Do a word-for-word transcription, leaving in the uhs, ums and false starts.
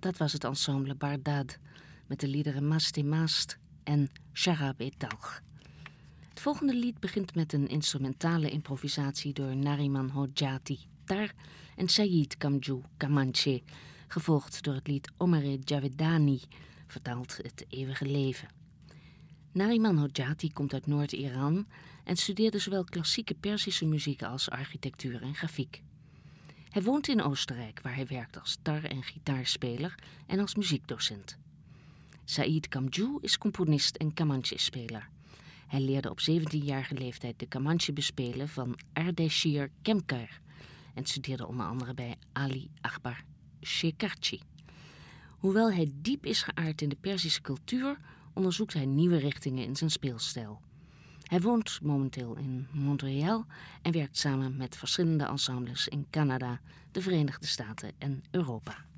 Dat was het ensemble Bardad met de liederen Mast Mast en Sharab et Talg. Het volgende lied begint met een instrumentale improvisatie door Nariman Hodjati, tar, en Saïd Kamjou, kamanche, gevolgd door het lied Omare Javedani, vertaald het eeuwige leven. Nariman Hodjati komt uit Noord-Iran en studeerde zowel klassieke Perzische muziek als architectuur en grafiek. Hij woont in Oostenrijk, waar hij werkt als tar- en gitaarspeler en als muziekdocent. Saïd Kamjou is componist en kamanche-speler. Hij leerde op zeventienjarige leeftijd de kamanche bespelen van Ardeshir Kemker en studeerde onder andere bij Ali Akbar Shekarchi. Hoewel hij diep is geaard in de Perzische cultuur, onderzoekt hij nieuwe richtingen in zijn speelstijl. Hij woont momenteel in Montreal en werkt samen met verschillende ensembles in Canada, de Verenigde Staten en Europa.